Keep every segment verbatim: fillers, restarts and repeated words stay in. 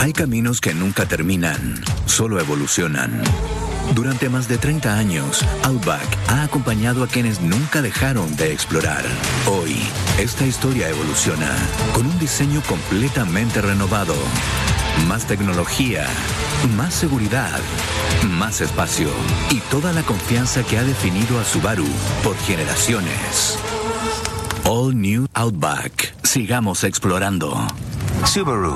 Hay caminos que nunca terminan, solo evolucionan. Durante más de treinta años, Outback ha acompañado a quienes nunca dejaron de explorar. Hoy, esta historia evoluciona con un diseño completamente renovado. Más tecnología, más seguridad, más espacio y toda la confianza que ha definido a Subaru por generaciones. All New Outback. Sigamos explorando. Subaru.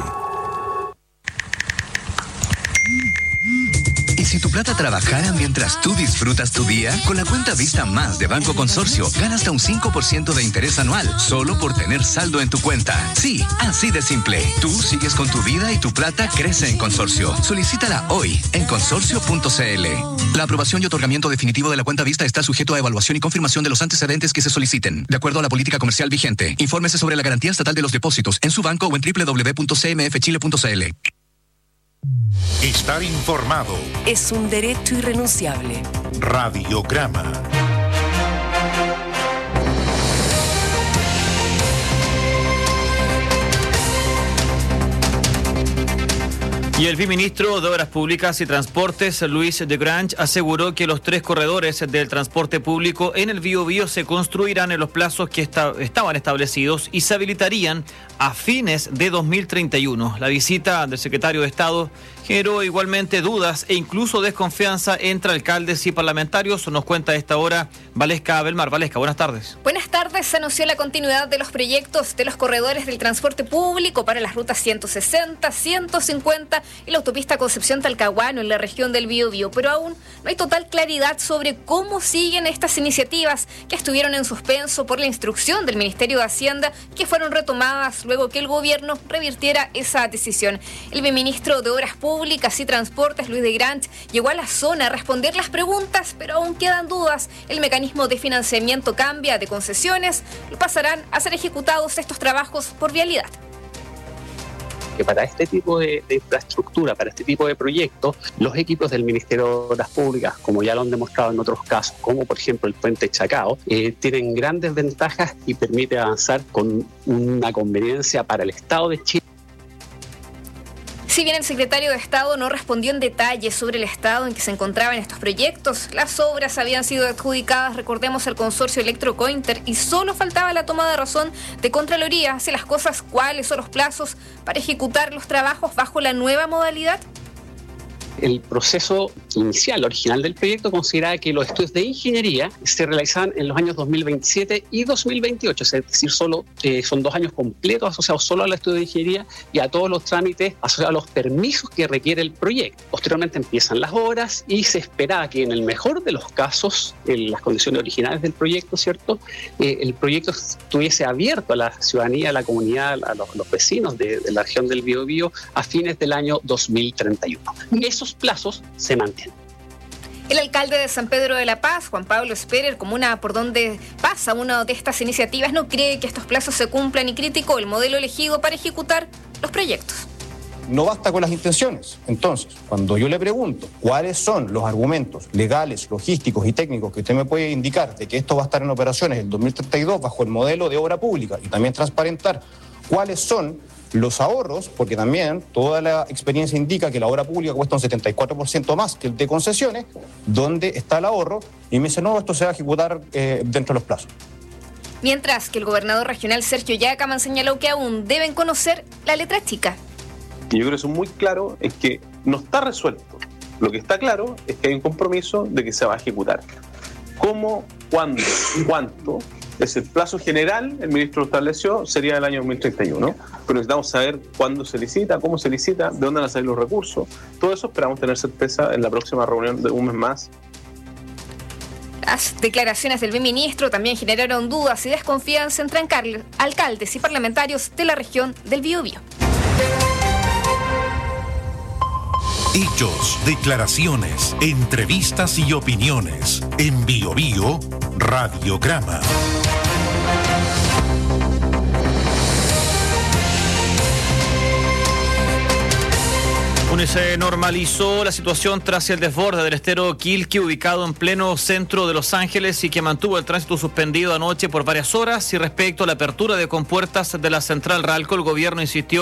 ¿Y si tu plata trabajara mientras tú disfrutas tu día? Con la cuenta Vista Más de Banco Consorcio, gana hasta un cinco por ciento de interés anual, solo por tener saldo en tu cuenta. Sí, así de simple. Tú sigues con tu vida y tu plata crece en Consorcio. Solicítala hoy en consorcio punto c l. La aprobación y otorgamiento definitivo de la cuenta Vista está sujeto a evaluación y confirmación de los antecedentes que se soliciten. De acuerdo a la política comercial vigente, infórmese sobre la garantía estatal de los depósitos en su banco o en doble u doble u doble u punto c m f chile punto c l. Estar informado es un derecho irrenunciable. Radiograma. Y el viceministro de Obras Públicas y Transportes, Luis de Grange, aseguró que los tres corredores del transporte público en el Biobío se construirán en los plazos que esta, estaban establecidos y se habilitarían a fines de dos mil treinta y uno. La visita del secretario de Estado generó igualmente dudas e incluso desconfianza entre alcaldes y parlamentarios. Nos cuenta a esta hora Valesca Belmar. Valesca, buenas tardes. Buenas tardes. Se anunció la continuidad de los proyectos de los corredores del transporte público para las rutas ciento sesenta, ciento cincuenta y la autopista Concepción-Talcahuano en la región del Biobío, pero aún no hay total claridad sobre cómo siguen estas iniciativas que estuvieron en suspenso por la instrucción del Ministerio de Hacienda, que fueron retomadas luego que el gobierno revirtiera esa decisión. El viceministro de Obras Públicas y Transportes, Luis de Grange, llegó a la zona a responder las preguntas, pero aún quedan dudas. El mecanismo de financiamiento cambia de concesiones, pasarán a ser ejecutados estos trabajos por vialidad. Que para este tipo de, de infraestructura, para este tipo de proyectos, los equipos del Ministerio de Obras Públicas, como ya lo han demostrado en otros casos, como por ejemplo el puente Chacao, eh, tienen grandes ventajas y permite avanzar con una conveniencia para el Estado de Chile. Si bien el secretario de Estado no respondió en detalle sobre el estado en que se encontraban estos proyectos, las obras habían sido adjudicadas, recordemos, al consorcio Electrocointer y solo faltaba la toma de razón de Contraloría hacia las cosas, cuáles son los plazos para ejecutar los trabajos bajo la nueva modalidad. El proceso inicial, original del proyecto, consideraba que los estudios de ingeniería se realizaban en los años dos mil veintisiete y dos mil veintiocho, es decir, solo, eh, son dos años completos asociados solo al estudio de ingeniería y a todos los trámites asociados a los permisos que requiere el proyecto. Posteriormente empiezan las obras y se esperaba que en el mejor de los casos, en las condiciones originales del proyecto, ¿cierto?, eh, el proyecto estuviese abierto a la ciudadanía, a la comunidad, a los, los vecinos de, de la región del Biobío a fines del año dos mil treinta y uno. Esos plazos se mantienen. El alcalde de San Pedro de la Paz, Juan Pablo Sperer, comuna por donde pasa una de estas iniciativas, no cree que estos plazos se cumplan y criticó el modelo elegido para ejecutar los proyectos. No basta con las intenciones. Entonces, cuando yo le pregunto cuáles son los argumentos legales, logísticos y técnicos que usted me puede indicar de que esto va a estar en operaciones en el dos mil treinta y dos bajo el modelo de obra pública y también transparentar cuáles son los ahorros, porque también toda la experiencia indica que la obra pública cuesta un setenta y cuatro por ciento más que el de concesiones, ¿dónde está el ahorro? Y me dice, no, esto se va a ejecutar eh, dentro de los plazos. Mientras que el gobernador regional Sergio Yacaman señaló que aún deben conocer la letra chica. Y yo creo que eso es muy claro, es que no está resuelto. Lo que está claro es que hay un compromiso de que se va a ejecutar. ¿Cómo, cuándo, cuánto? Es el plazo general, el ministro lo estableció, sería el año dos mil treinta y uno, pero necesitamos saber cuándo se licita, cómo se licita, de dónde van a salir los recursos. Todo eso esperamos tener certeza en la próxima reunión de un mes más. Las declaraciones del viceministro también generaron dudas y desconfianza entre alcaldes y parlamentarios de la región del Biobío. Hechos, declaraciones, entrevistas y opiniones. En Biobío, Radiograma. Se normalizó la situación tras el desborde del estero Quilque, ubicado en pleno centro de Los Ángeles y que mantuvo el tránsito suspendido anoche por varias horas. Y respecto a la apertura de compuertas de la central Ralco, el gobierno insistió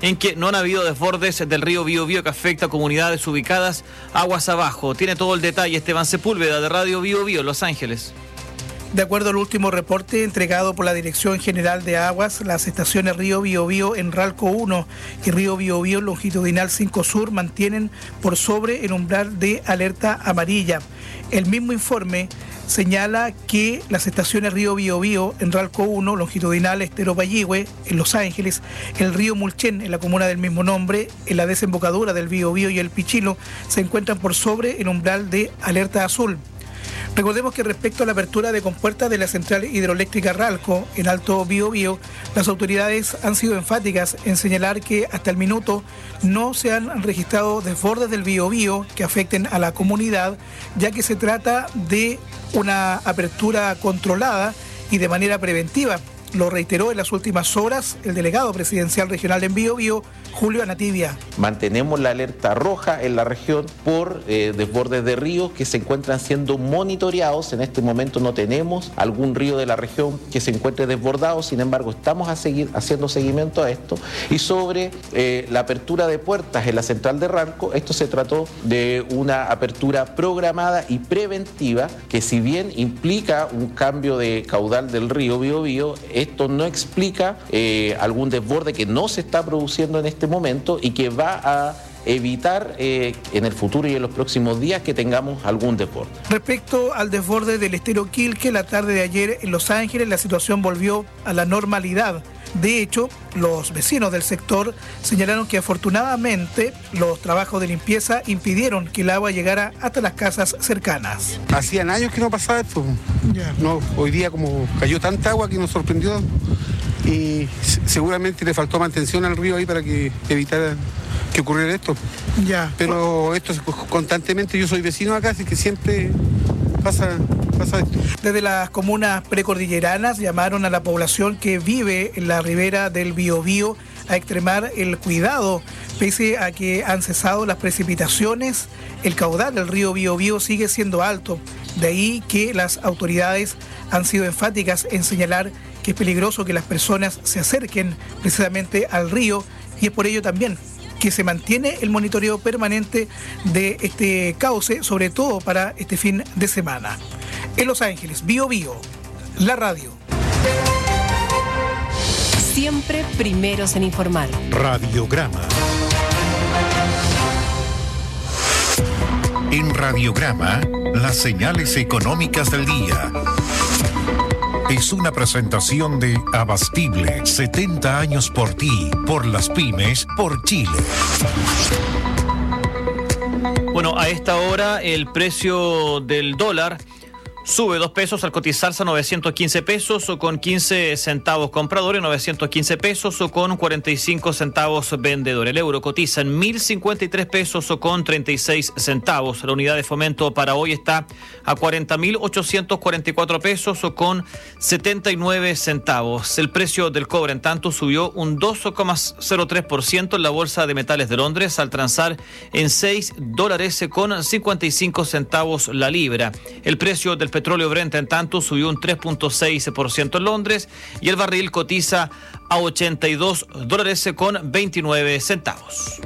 en que no han habido desbordes del río Biobío que afecta a comunidades ubicadas aguas abajo. Tiene todo el detalle Esteban Sepúlveda de Radio Biobío, Los Ángeles. De acuerdo al último reporte entregado por la Dirección General de Aguas, las estaciones Río Biobío en Ralco uno y Río Biobío longitudinal cinco Sur mantienen por sobre el umbral de alerta amarilla. El mismo informe señala que las estaciones Río Biobío en Ralco uno, longitudinal Estero Payihue, en Los Ángeles, el río Mulchen, en la comuna del mismo nombre, en la desembocadura del Biobío y el Pichilo, se encuentran por sobre el umbral de alerta azul. Recordemos que respecto a la apertura de compuertas de la central hidroeléctrica Ralco en Alto Biobío, las autoridades han sido enfáticas en señalar que hasta el minuto no se han registrado desbordes del Biobío que afecten a la comunidad, ya que se trata de una apertura controlada y de manera preventiva. Lo reiteró en las últimas horas el delegado presidencial regional en Biobío, Julio Anativia. Mantenemos la alerta roja en la región por eh, desbordes de ríos que se encuentran siendo monitoreados. En este momento no tenemos algún río de la región que se encuentre desbordado, sin embargo estamos a seguir haciendo seguimiento a esto. Y sobre eh, la apertura de puertas en la central de Ralco, esto se trató de una apertura programada y preventiva que, si bien implica un cambio de caudal del río Biobío, esto no explica eh, algún desborde que no se está produciendo en este momento y que va a evitar eh, en el futuro y en los próximos días que tengamos algún desborde. Respecto al desborde del estero Quilque, la tarde de ayer en Los Ángeles la situación volvió a la normalidad. De hecho, los vecinos del sector señalaron que afortunadamente los trabajos de limpieza impidieron que el agua llegara hasta las casas cercanas. Hacían años que no pasaba esto. Ya. No, hoy día como cayó tanta agua que nos sorprendió y seguramente le faltó mantención al río ahí para que evitara que ocurriera esto. Ya. Pero esto constantemente, yo soy vecino acá, así que siempre pasa, pasa esto. Desde las comunas precordilleranas llamaron a la población que vive en la ribera del Biobío a extremar el cuidado. Pese a que han cesado las precipitaciones, el caudal del río Biobío sigue siendo alto. De ahí que las autoridades han sido enfáticas en señalar que es peligroso que las personas se acerquen precisamente al río, y es por ello también que se mantiene el monitoreo permanente de este cauce, sobre todo para este fin de semana. En Los Ángeles, Biobío, la radio. Siempre primeros en informar. Radiograma. En Radiograma, las señales económicas del día. Es una presentación de Abastible, setenta años por ti, por las pymes, por Chile. Bueno, a esta hora el precio del dólar sube dos pesos al cotizarse a novecientos quince pesos o con quince centavos comprador y novecientos quince pesos o con cuarenta y cinco centavos vendedor. El euro cotiza en mil cincuenta y tres pesos o con treinta y seis centavos. La unidad de fomento para hoy está a cuarenta mil ochocientos cuarenta y cuatro pesos o con setenta y nueve centavos. El precio del cobre, en tanto, subió un dos coma cero tres por ciento en la Bolsa de Metales de Londres al transar en seis dólares con cincuenta y cinco centavos la libra. El precio del petróleo Brent, en tanto, subió un tres punto seis por ciento en Londres y el barril cotiza a ochenta y dos dólares con veintinueve centavos.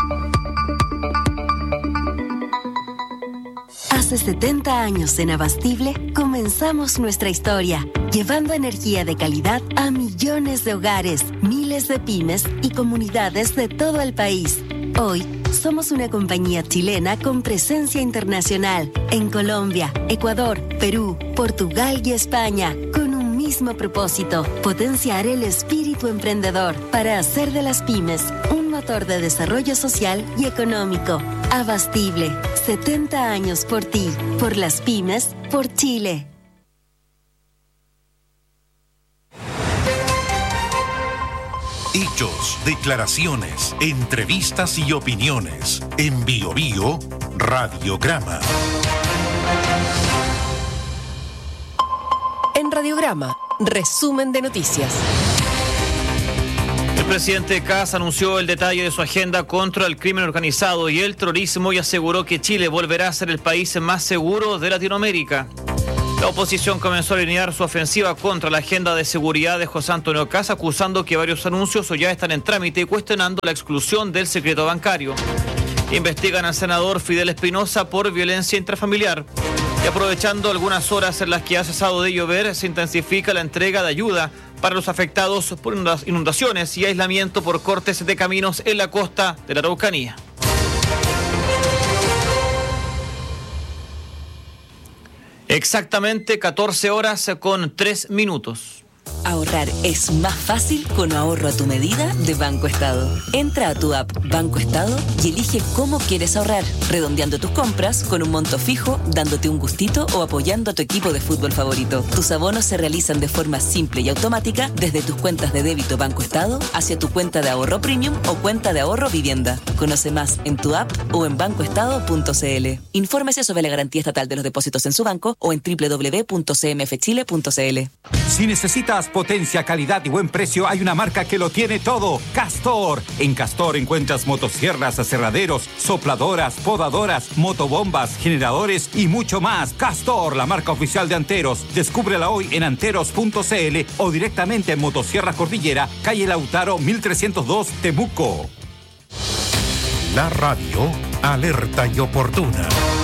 Hace setenta años en Abastible comenzamos nuestra historia, llevando energía de calidad a millones de hogares, miles de pymes y comunidades de todo el país. Hoy somos una compañía chilena con presencia internacional en Colombia, Ecuador, Perú, Portugal y España, con un mismo propósito: potenciar el espíritu emprendedor para hacer de las pymes un motor de desarrollo social y económico. Abastible, setenta años por ti, por las pymes, por Chile. Hechos, declaraciones, entrevistas y opiniones. En Biobío, Radiograma. En Radiograma, resumen de noticias. El presidente Kast anunció el detalle de su agenda contra el crimen organizado y el terrorismo y aseguró que Chile volverá a ser el país más seguro de Latinoamérica. La oposición comenzó a alinear su ofensiva contra la agenda de seguridad de José Antonio Kast, acusando que varios anuncios ya están en trámite y cuestionando la exclusión del secreto bancario. Investigan al senador Fidel Espinosa por violencia intrafamiliar. Y aprovechando algunas horas en las que ha cesado de llover, se intensifica la entrega de ayuda para los afectados por inundaciones y aislamiento por cortes de caminos en la costa de la Araucanía. Exactamente catorce horas con tres minutos. Ahorrar es más fácil con ahorro a tu medida de Banco Estado. Entra a tu app Banco Estado y elige cómo quieres ahorrar, redondeando tus compras con un monto fijo, dándote un gustito o apoyando a tu equipo de fútbol favorito. Tus abonos se realizan de forma simple y automática desde tus cuentas de débito Banco Estado hacia tu cuenta de ahorro premium o cuenta de ahorro vivienda. Conoce más en tu app o en banco estado punto c l. Infórmese sobre la garantía estatal de los depósitos en su banco o en doble u doble u doble u punto c m f chile punto c l. Si necesitas potencia, calidad y buen precio, hay una marca que lo tiene todo: Castor. En Castor encuentras motosierras, aserraderos, sopladoras, podadoras, motobombas, generadores y mucho más. Castor, la marca oficial de Anteros. Descúbrela hoy en anteros punto c l o directamente en Motosierra Cordillera, calle Lautaro mil trescientos dos, Temuco. La radio alerta y oportuna.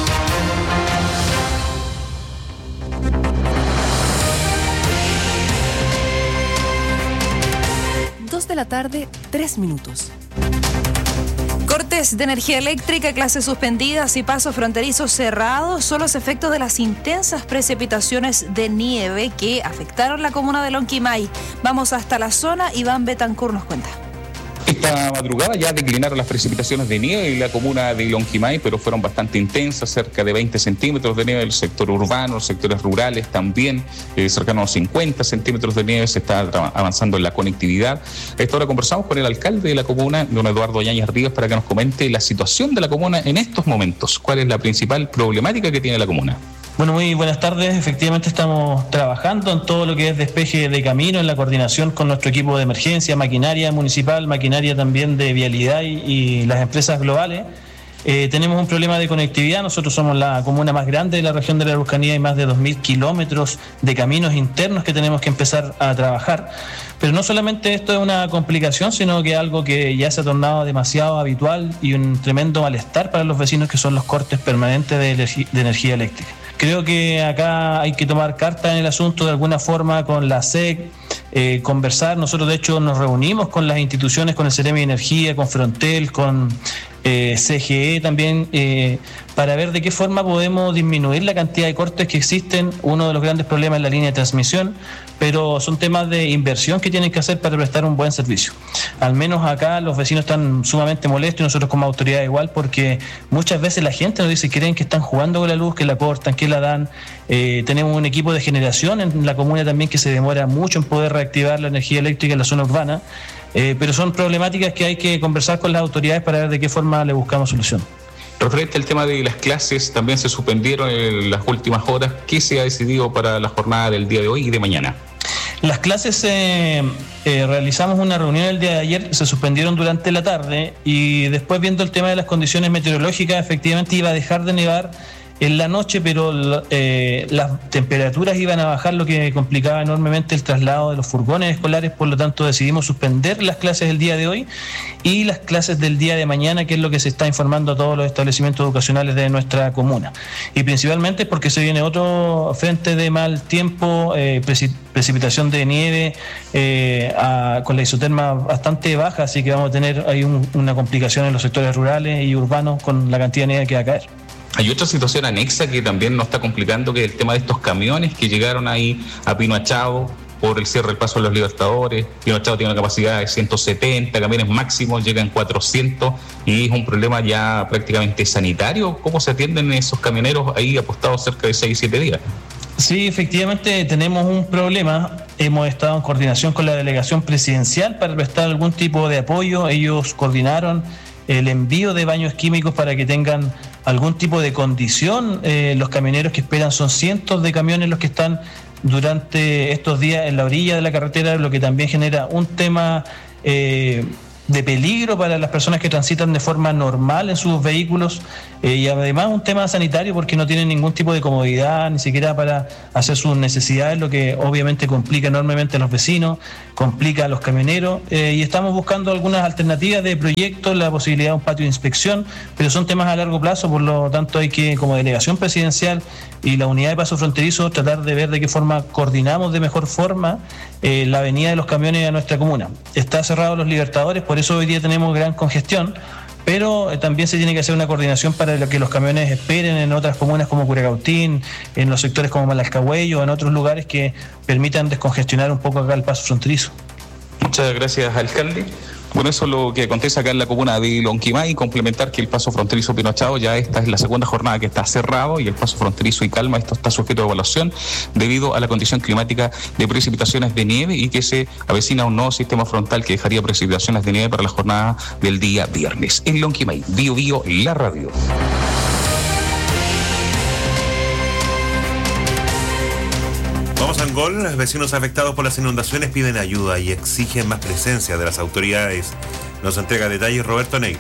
dos de la tarde, tres minutos. Cortes de energía eléctrica, clases suspendidas y pasos fronterizos cerrados son los efectos de las intensas precipitaciones de nieve que afectaron la comuna de Lonquimay. Vamos hasta la zona, Iván Betancourt nos cuenta. Esta madrugada ya declinaron las precipitaciones de nieve en la comuna de Lonquimay, pero fueron bastante intensas, cerca de veinte centímetros de nieve en el sector urbano, los sectores rurales también, eh, cercano a los cincuenta centímetros de nieve. Se está avanzando en la conectividad. A esta hora conversamos con el alcalde de la comuna, don Eduardo Yáñez Rivas, para que nos comente la situación de la comuna en estos momentos. ¿Cuál es la principal problemática que tiene la comuna? Bueno, muy buenas tardes. Efectivamente estamos trabajando en todo lo que es despeje de camino, en la coordinación con nuestro equipo de emergencia, maquinaria municipal, maquinaria también de vialidad y, y las empresas globales. Eh, tenemos un problema de conectividad. Nosotros somos la comuna más grande de la región de la Araucanía y más de dos mil kilómetros de caminos internos que tenemos que empezar a trabajar. Pero no solamente esto es una complicación, sino que es algo que ya se ha tornado demasiado habitual y un tremendo malestar para los vecinos, que son los cortes permanentes de, energi- de energía eléctrica. Creo que acá hay que tomar carta en el asunto de alguna forma con la S E C, eh, conversar. Nosotros de hecho nos reunimos con las instituciones, con el Ceremi de Energía, con Frontel, con eh, C G E también, eh, para ver de qué forma podemos disminuir la cantidad de cortes que existen. Uno de los grandes problemas es la línea de transmisión, pero son temas de inversión que tienen que hacer para prestar un buen servicio. Al menos acá los vecinos están sumamente molestos y nosotros como autoridad igual, porque muchas veces la gente nos dice que creen que están jugando con la luz, que la cortan, que la dan. Eh, tenemos un equipo de generación en la comuna también que se demora mucho en poder reactivar la energía eléctrica en la zona urbana, eh, pero son problemáticas que hay que conversar con las autoridades para ver de qué forma le buscamos solución. Referente al tema de las clases, también se suspendieron en las últimas horas. ¿Qué se ha decidido para la jornada del día de hoy y de mañana? Las clases, eh, eh, realizamos una reunión el día de ayer, se suspendieron durante la tarde y después, viendo el tema de las condiciones meteorológicas, efectivamente iba a dejar de nevar en la noche, pero eh, las temperaturas iban a bajar, lo que complicaba enormemente el traslado de los furgones escolares. Por lo tanto, decidimos suspender las clases del día de hoy y las clases del día de mañana, que es lo que se está informando a todos los establecimientos educacionales de nuestra comuna. Y principalmente porque se viene otro frente de mal tiempo, eh, preci- precipitación de nieve, eh, a, con la isoterma bastante baja, así que vamos a tener ahí un, una complicación en los sectores rurales y urbanos con la cantidad de nieve que va a caer. Hay otra situación anexa que también nos está complicando, que es el tema de estos camiones que llegaron ahí a Pino Achado por el cierre del paso de los Libertadores. Pino Achado tiene una capacidad de ciento setenta camiones máximos, llegan cuatrocientos y es un problema ya prácticamente sanitario. ¿Cómo se atienden esos camioneros ahí apostados cerca de seis, siete días? Sí, efectivamente tenemos un problema. Hemos estado en coordinación con la delegación presidencial para prestar algún tipo de apoyo. Ellos coordinaron el envío de baños químicos para que tengan algún tipo de condición. Eh, los camioneros que esperan, son cientos de camiones los que están durante estos días en la orilla de la carretera, lo que también genera un tema eh, de peligro para las personas que transitan de forma normal en sus vehículos, eh, y además un tema sanitario porque no tienen ningún tipo de comodidad ni siquiera para hacer sus necesidades, lo que obviamente complica enormemente a los vecinos, complica a los camioneros, eh, y estamos buscando algunas alternativas de proyectos, la posibilidad de un patio de inspección, pero son temas a largo plazo, por lo tanto hay que, como delegación presidencial y la unidad de paso fronterizo, tratar de ver de qué forma coordinamos de mejor forma eh, la venida de los camiones a nuestra comuna. Está cerrado Los Libertadores, por eso hoy día tenemos gran congestión, pero eh, también se tiene que hacer una coordinación para que los camiones esperen en otras comunas como Curacautín, en los sectores como Malalcahuello, en otros lugares que permitan descongestionar un poco acá el paso fronterizo. Muchas gracias, alcalde. Bueno, eso es lo que acontece acá en la comuna de Lonquimay, complementar que el paso fronterizo Pinochao ya esta es la segunda jornada que está cerrado, y el paso fronterizo Icalma, esto está sujeto a evaluación debido a la condición climática de precipitaciones de nieve y que se avecina un nuevo sistema frontal que dejaría precipitaciones de nieve para la jornada del día viernes. En Lonquimay, Bio Bio, la radio. Vamos a Angol. Los vecinos afectados por las inundaciones piden ayuda y exigen más presencia de las autoridades. Nos entrega detalles Roberto Negra.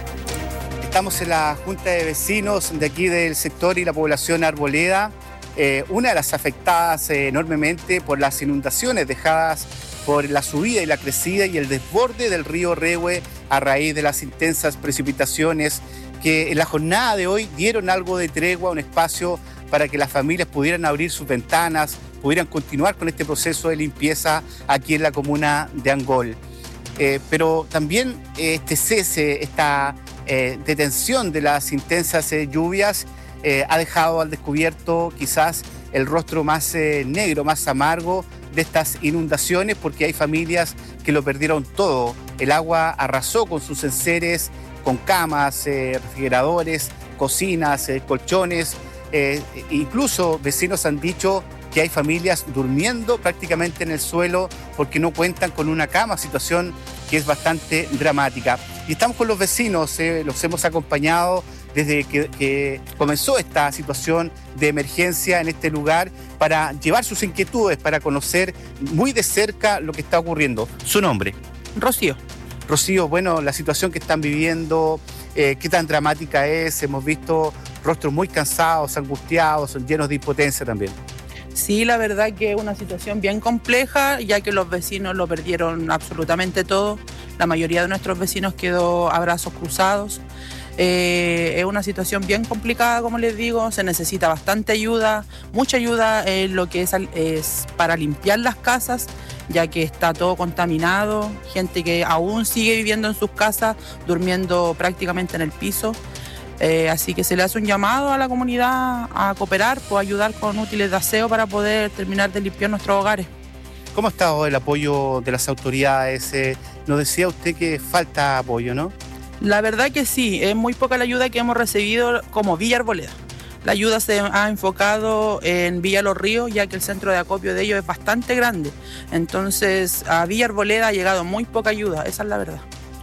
Estamos en la Junta de Vecinos de aquí del sector y la población Arboleda, eh, una de las afectadas eh, enormemente por las inundaciones dejadas por la subida y la crecida y el desborde del río Rehue a raíz de las intensas precipitaciones que en la jornada de hoy dieron algo de tregua, un espacio para que las familias pudieran abrir sus ventanas, pudieran continuar con este proceso de limpieza aquí en la comuna de Angol. Eh, pero también eh, este cese, esta eh, detención de las intensas eh, lluvias eh, ha dejado al descubierto quizás el rostro más eh, negro, más amargo de estas inundaciones, porque hay familias que lo perdieron todo. El agua arrasó con sus enseres, con camas, eh, refrigeradores, cocinas, eh, colchones. Eh, incluso vecinos han dicho que hay familias durmiendo prácticamente en el suelo porque no cuentan con una cama, situación que es bastante dramática. Y estamos con los vecinos, eh, los hemos acompañado desde que, que comenzó esta situación de emergencia en este lugar para llevar sus inquietudes, para conocer muy de cerca lo que está ocurriendo. ¿Su nombre? Rocío. Rocío, bueno, la situación que están viviendo, eh, qué tan dramática es, hemos visto rostros muy cansados, angustiados, llenos de impotencia también. Sí, la verdad que es una situación bien compleja, ya que los vecinos lo perdieron absolutamente todo. La mayoría de nuestros vecinos quedó a brazos cruzados. Eh, es una situación bien complicada, como les digo, se necesita bastante ayuda, mucha ayuda en lo que es, es para limpiar las casas, ya que está todo contaminado, gente que aún sigue viviendo en sus casas, durmiendo prácticamente en el piso. Eh, así que se le hace un llamado a la comunidad a cooperar, pues ayudar con útiles de aseo para poder terminar de limpiar nuestros hogares. ¿Cómo ha estado el apoyo de las autoridades? Eh, nos decía usted que falta apoyo, ¿no? La verdad que sí, es muy poca la ayuda que hemos recibido como Villa Arboleda. La ayuda se ha enfocado en Villa Los Ríos, ya que el centro de acopio de ellos es bastante grande. Entonces, a Villa Arboleda ha llegado muy poca ayuda, esa es la verdad.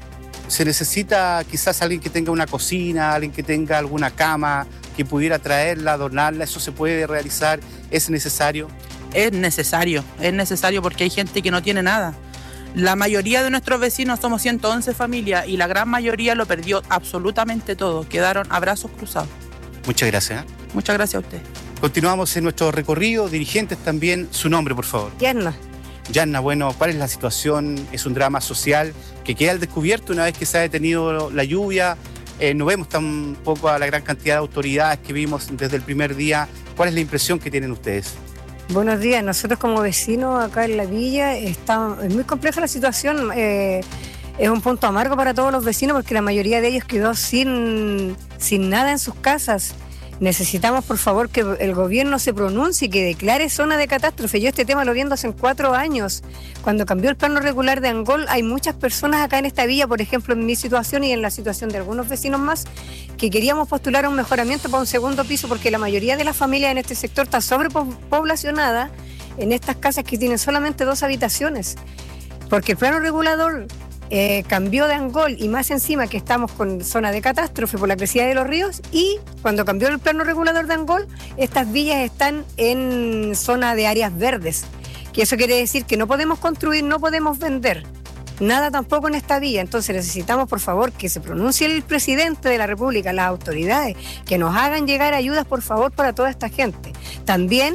¿Se necesita quizás alguien que tenga una cocina, alguien que tenga alguna cama, que pudiera traerla, adornarla? ¿Eso se puede realizar? ¿Es necesario? Es necesario, es necesario porque hay gente que no tiene nada. La mayoría de nuestros vecinos, somos ciento once familias, y la gran mayoría lo perdió absolutamente todo. Quedaron a brazos cruzados. Muchas gracias. ¿eh? Muchas gracias a usted. Continuamos en nuestro recorrido. Dirigentes también, su nombre, por favor. Yanna. Yanna, bueno, ¿cuál es la situación? Es un drama social que queda al descubierto una vez que se ha detenido la lluvia. Eh, no vemos tampoco a la gran cantidad de autoridades que vimos desde el primer día. ¿Cuál es la impresión que tienen ustedes? Buenos días. Nosotros como vecinos acá en la villa, está, es muy compleja la situación. Eh, es un punto amargo para todos los vecinos porque la mayoría de ellos quedó sin, sin nada en sus casas. Necesitamos, por favor, que el gobierno se pronuncie y que declare zona de catástrofe. Yo este tema lo viendo hace cuatro años. Cuando cambió el plano regular de Angol, hay muchas personas acá en esta villa, por ejemplo, en mi situación y en la situación de algunos vecinos más, que queríamos postular un mejoramiento para un segundo piso porque la mayoría de las familias en este sector está sobrepoblacionada en estas casas que tienen solamente dos habitaciones. Porque el plano regulador Eh, cambió de Angol y más encima que estamos con zona de catástrofe por la crecida de los ríos, y cuando cambió el plano regulador de Angol, estas villas están en zona de áreas verdes, que eso quiere decir que no podemos construir, no podemos vender, nada tampoco en esta vía. Entonces necesitamos, por favor, que se pronuncie el presidente de la República, las autoridades, que nos hagan llegar ayudas, por favor, para toda esta gente. También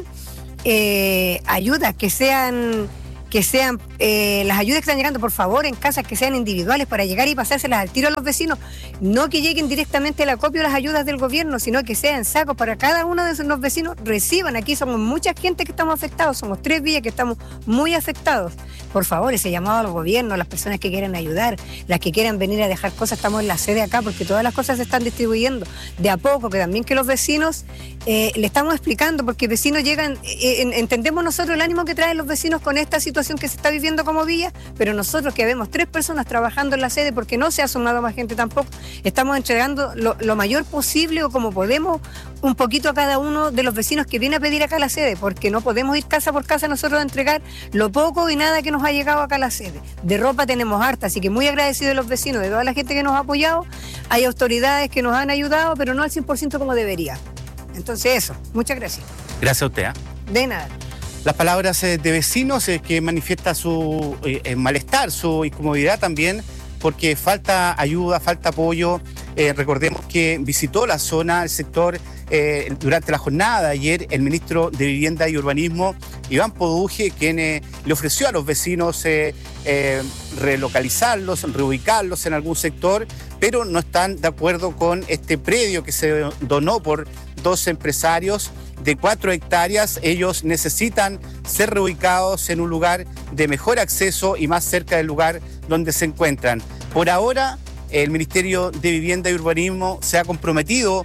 eh, ayudas que sean... que sean eh, las ayudas que están llegando, por favor, en casas que sean individuales para llegar y pasárselas al tiro a los vecinos, no que lleguen directamente al acopio las ayudas del gobierno, sino que sean sacos para cada uno de los vecinos reciban. Aquí somos mucha gente que estamos afectados, somos tres villas que estamos muy afectados. Por favor, ese llamado al gobierno, a las personas que quieran ayudar, las que quieran venir a dejar cosas, estamos en la sede acá porque todas las cosas se están distribuyendo de a poco, que también que los vecinos eh, le estamos explicando, porque vecinos llegan, eh, entendemos nosotros el ánimo que traen los vecinos con esta situación que se está viviendo como villa, pero nosotros que vemos tres personas trabajando en la sede, porque no se ha sumado más gente tampoco, estamos entregando lo, lo mayor posible o como podemos un poquito a cada uno de los vecinos que viene a pedir acá a la sede, porque no podemos ir casa por casa nosotros a entregar lo poco y nada que nos ha llegado acá a la sede. De ropa tenemos harta, así que muy agradecidos de los vecinos, de toda la gente que nos ha apoyado. Hay autoridades que nos han ayudado, pero no al cien por ciento como debería. Entonces eso, muchas gracias. Gracias a usted. ¿eh? De nada. Las palabras de vecinos eh, que manifiesta su eh, malestar, su incomodidad también, porque falta ayuda, falta apoyo. Eh, recordemos que visitó la zona, el sector, eh, durante la jornada de ayer el ministro de Vivienda y Urbanismo, Iván Poduje, quien eh, le ofreció a los vecinos eh, eh, relocalizarlos, reubicarlos en algún sector, pero no están de acuerdo con este predio que se donó por dos empresarios de cuatro hectáreas. Ellos necesitan ser reubicados en un lugar de mejor acceso y más cerca del lugar donde se encuentran. Por ahora, el Ministerio de Vivienda y Urbanismo se ha comprometido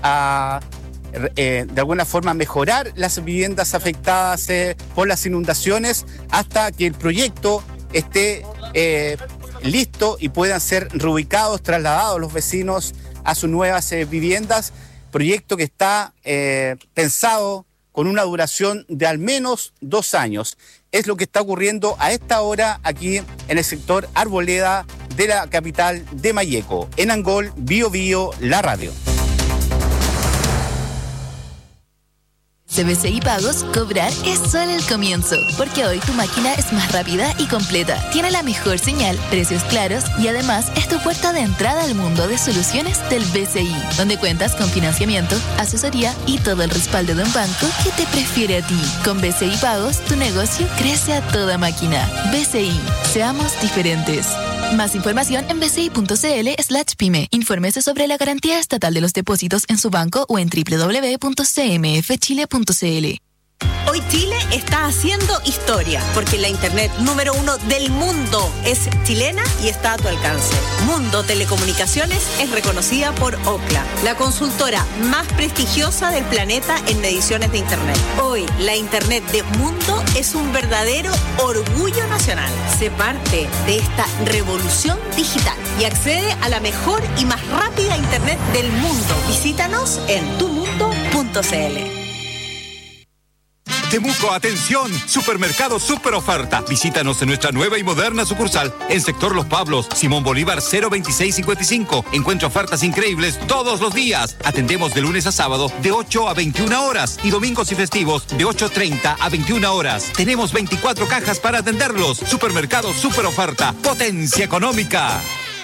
a, eh, de alguna forma, mejorar las viviendas afectadas eh, por las inundaciones hasta que el proyecto esté eh, listo y puedan ser reubicados, trasladados los vecinos a sus nuevas eh, viviendas. Proyecto que está eh, pensado con una duración de al menos dos años. Es lo que está ocurriendo a esta hora aquí en el sector Arboleda de la capital de Malleco. En Angol, Bio Bio, la radio. De B C I Pagos, cobrar es solo el comienzo, porque hoy tu máquina es más rápida y completa, tiene la mejor señal, precios claros y además es tu puerta de entrada al mundo de soluciones del B C I, donde cuentas con financiamiento, asesoría y todo el respaldo de un banco que te prefiere a ti. Con B C I Pagos, tu negocio crece a toda máquina. B C I, seamos diferentes. Más información en bci.cl slash pyme. Infórmese sobre la garantía estatal de los depósitos en su banco o en doble u doble u doble u punto c m f chile punto c l. Hoy Chile está haciendo historia, porque la internet número uno del mundo es chilena y está a tu alcance. Mundo Telecomunicaciones es reconocida por Ookla, la consultora más prestigiosa del planeta en mediciones de internet. Hoy, la internet de Mundo es un verdadero orgullo nacional. Sé parte de esta revolución digital y accede a la mejor y más rápida internet del mundo. Visítanos en tu mundo punto c l. Temuco, atención, Supermercado Super Oferta. Visítanos en nuestra nueva y moderna sucursal en Sector Los Pablos, Simón Bolívar cero veintiséis cincuenta y cinco. Encuentra ofertas increíbles todos los días. Atendemos de lunes a sábado de ocho a veintiuna horas y domingos y festivos de ocho treinta a veintiuna horas. Tenemos veinticuatro cajas para atenderlos. Supermercado Super Oferta, potencia económica.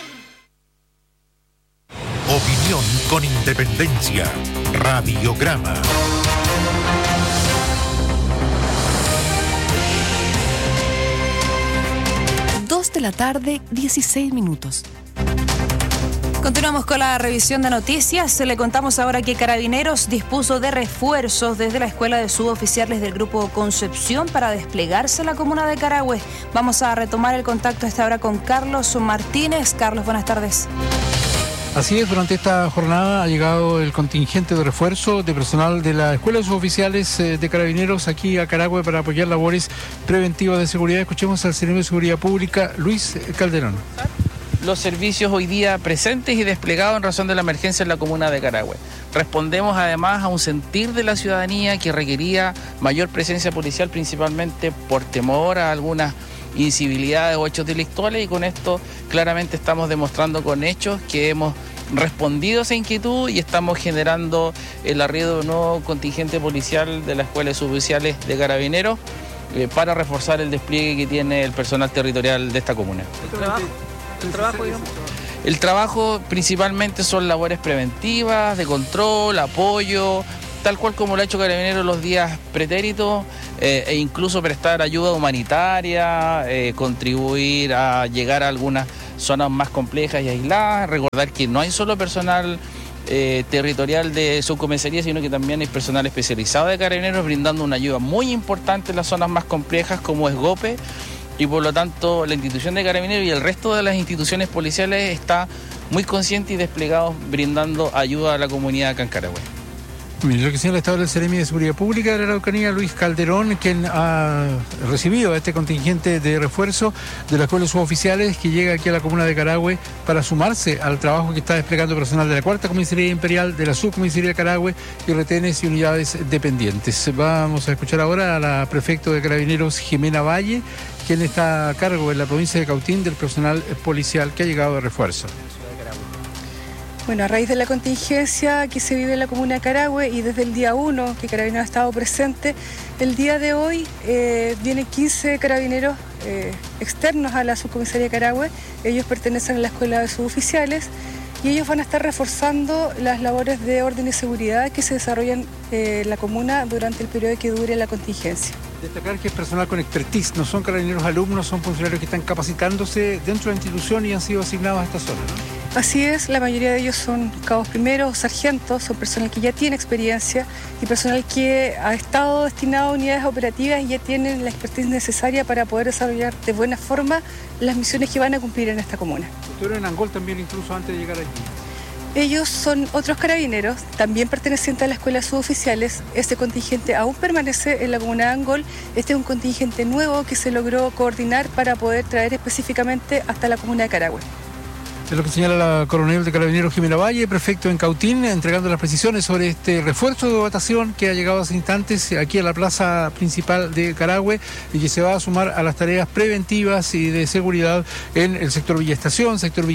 Opinión con independencia. Radiograma. dos de la tarde, dieciséis minutos. Continuamos con la revisión de noticias. Le contamos ahora que Carabineros dispuso de refuerzos desde la Escuela de Suboficiales del Grupo Concepción para desplegarse en la comuna de Carahue. Vamos a retomar el contacto a esta hora con Carlos Martínez. Carlos, buenas tardes. Así es, durante esta jornada ha llegado el contingente de refuerzo de personal de la Escuela de Suboficiales de Carabineros aquí a Carahue para apoyar labores preventivas de seguridad. Escuchemos al secretario de Seguridad Pública, Luis Calderón. Los servicios hoy día presentes y desplegados en razón de la emergencia en la comuna de Carahue. Respondemos además a un sentir de la ciudadanía que requería mayor presencia policial, principalmente por temor a algunas incivilidades o hechos delictuales, y con esto claramente estamos demostrando con hechos que hemos respondido a esa inquietud y estamos generando el arribo de un nuevo contingente policial de la Escuela de Suboficiales de Carabineros eh, para reforzar el despliegue que tiene el personal territorial de esta comuna. ¿El trabajo, el trabajo digamos? El trabajo principalmente son labores preventivas, de control, apoyo, tal cual como lo ha hecho Carabineros los días pretéritos, eh, e incluso prestar ayuda humanitaria, eh, contribuir a llegar a algunas zonas más complejas y aisladas. Recordar que no hay solo personal eh, territorial de subcomisaría, sino que también hay personal especializado de Carabineros brindando una ayuda muy importante en las zonas más complejas como es Gope, y por lo tanto la institución de Carabineros y el resto de las instituciones policiales está muy consciente y desplegados brindando ayuda a la comunidad acá en Carahue. Mire, lo que señala el Estado del Seremi de Seguridad Pública de la Araucanía, Luis Calderón, quien ha recibido a este contingente de refuerzo de la Escuela de Suboficiales que llega aquí a la comuna de Carahue para sumarse al trabajo que está desplegando personal de la Cuarta Comisaría Imperial, de la Subcomisaría de Carahue y retenes y unidades dependientes. Vamos a escuchar ahora a la prefecto de Carabineros, Jimena Valle, quien está a cargo en la provincia de Cautín del personal policial que ha llegado de refuerzo. Bueno, a raíz de la contingencia que se vive en la comuna de Carahue y desde el día uno que Carabineros ha estado presente, el día de hoy eh, vienen quince carabineros eh, externos a la subcomisaría de Carahue. Ellos pertenecen a la Escuela de Suboficiales y ellos van a estar reforzando las labores de orden y seguridad que se desarrollan eh, en la comuna durante el periodo que dure la contingencia. Destacar que es personal con expertise, no son carabineros alumnos, son funcionarios que están capacitándose dentro de la institución y han sido asignados a esta zona, ¿no? Así es, la mayoría de ellos son cabos primeros, sargentos, son personal que ya tiene experiencia y personal que ha estado destinado a unidades operativas y ya tienen la expertise necesaria para poder desarrollar de buena forma las misiones que van a cumplir en esta comuna. Estuvieron en Angol también incluso antes de llegar aquí. Ellos son otros carabineros, también pertenecientes a la Escuela de Suboficiales. Este contingente aún permanece en la comuna de Angol. Este es un contingente nuevo que se logró coordinar para poder traer específicamente hasta la comuna de Carahue. Es lo que señala la coronel de Carabineros Jimena Valle, prefecto en Cautín, entregando las precisiones sobre este refuerzo de dotación que ha llegado hace instantes aquí a la plaza principal de Carahue y que se va a sumar a las tareas preventivas y de seguridad en el sector Villa Estación, sector Villa